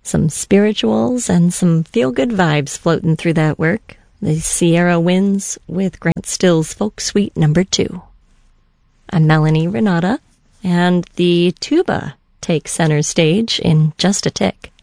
Some spirituals and some feel-good vibes floating through that work. The Sierra Winds with Grant Still's Folk Suite No. 2. I'm Melanie Renata, and the tuba takes center stage in just a tick.